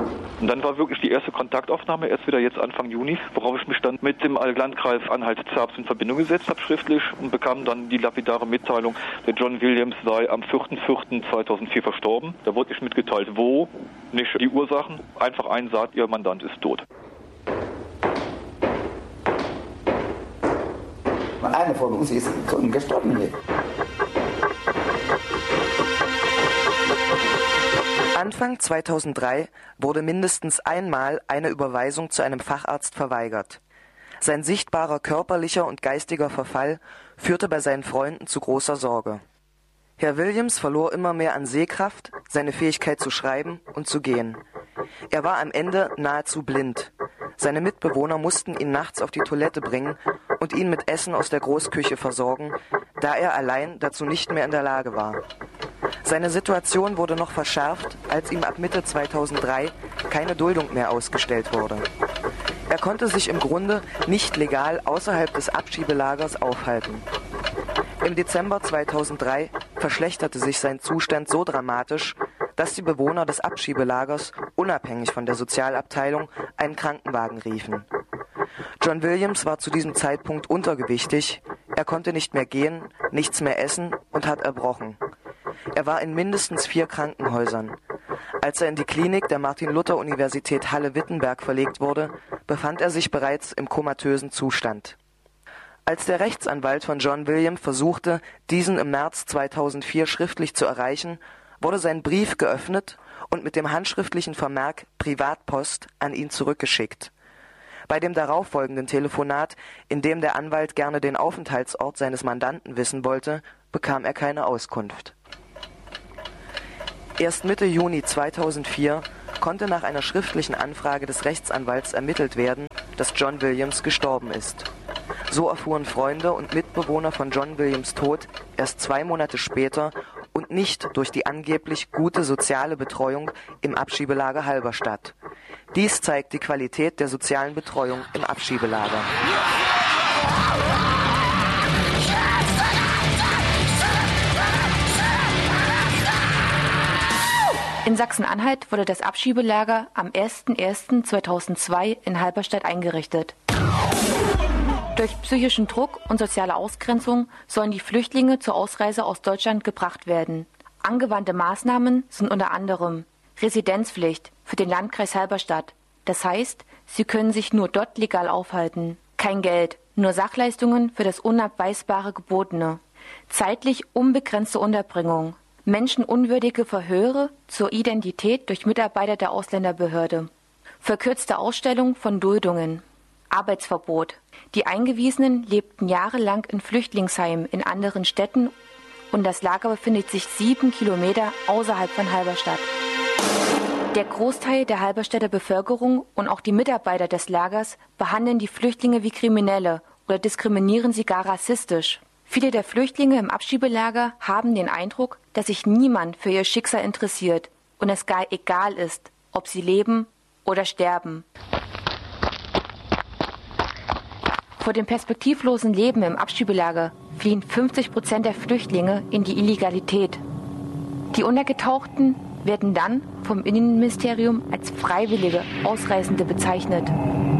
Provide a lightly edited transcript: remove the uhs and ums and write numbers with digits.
Und dann war wirklich die erste Kontaktaufnahme erst wieder jetzt Anfang Juni, worauf ich mich dann mit dem Landkreis Anhalt-Zerbst in Verbindung gesetzt habe, schriftlich, und bekam dann die lapidare Mitteilung, der John Williams sei am 4.4.2004 verstorben. Da wurde nicht mitgeteilt, wo, nicht die Ursachen, einfach ein Satz, Ihr Mandant ist tot. Einer von uns ist gestorben hier. Anfang 2003 wurde mindestens einmal eine Überweisung zu einem Facharzt verweigert. Sein sichtbarer körperlicher und geistiger Verfall führte bei seinen Freunden zu großer Sorge. Herr Williams verlor immer mehr an Sehkraft, seine Fähigkeit zu schreiben und zu gehen. Er war am Ende nahezu blind. Seine Mitbewohner mussten ihn nachts auf die Toilette bringen und ihn mit Essen aus der Großküche versorgen, da er allein dazu nicht mehr in der Lage war. Seine Situation wurde noch verschärft, als ihm ab Mitte 2003 keine Duldung mehr ausgestellt wurde. Er konnte sich im Grunde nicht legal außerhalb des Abschiebelagers aufhalten. Im Dezember 2003 verschlechterte sich sein Zustand so dramatisch, dass die Bewohner des Abschiebelagers unabhängig von der Sozialabteilung einen Krankenwagen riefen. John Williams war zu diesem Zeitpunkt untergewichtig, er konnte nicht mehr gehen, nichts mehr essen und hat erbrochen. Er war in mindestens 4 Krankenhäusern. Als er in die Klinik der Martin-Luther-Universität Halle-Wittenberg verlegt wurde, befand er sich bereits im komatösen Zustand. Als der Rechtsanwalt von John Williams versuchte, diesen im März 2004 schriftlich zu erreichen, wurde sein Brief geöffnet und mit dem handschriftlichen Vermerk Privatpost an ihn zurückgeschickt. Bei dem darauffolgenden Telefonat, in dem der Anwalt gerne den Aufenthaltsort seines Mandanten wissen wollte, bekam er keine Auskunft. Erst Mitte Juni 2004 konnte nach einer schriftlichen Anfrage des Rechtsanwalts ermittelt werden, dass John Williams gestorben ist. So erfuhren Freunde und Mitbewohner von John Williams Tod erst 2 Monate später und nicht durch die angeblich gute soziale Betreuung im Abschiebelager Halberstadt. Dies zeigt die Qualität der sozialen Betreuung im Abschiebelager. In Sachsen-Anhalt wurde das Abschiebelager am 01.01.2002 in Halberstadt eingerichtet. Durch psychischen Druck und soziale Ausgrenzung sollen die Flüchtlinge zur Ausreise aus Deutschland gebracht werden. Angewandte Maßnahmen sind unter anderem Residenzpflicht für den Landkreis Halberstadt. Das heißt, sie können sich nur dort legal aufhalten. Kein Geld, nur Sachleistungen für das Unabweisbare Gebotene. Zeitlich unbegrenzte Unterbringung. Menschenunwürdige Verhöre zur Identität durch Mitarbeiter der Ausländerbehörde. Verkürzte Ausstellung von Duldungen. Arbeitsverbot. Die Eingewiesenen lebten jahrelang in Flüchtlingsheimen in anderen Städten und das Lager befindet sich 7 Kilometer außerhalb von Halberstadt. Der Großteil der Halberstädter Bevölkerung und auch die Mitarbeiter des Lagers behandeln die Flüchtlinge wie Kriminelle oder diskriminieren sie gar rassistisch. Viele der Flüchtlinge im Abschiebelager haben den Eindruck, dass sich niemand für ihr Schicksal interessiert und es gar egal ist, ob sie leben oder sterben. Vor dem perspektivlosen Leben im Abschiebelager fliehen 50% der Flüchtlinge in die Illegalität. Die Untergetauchten werden dann vom Innenministerium als freiwillige Ausreisende bezeichnet.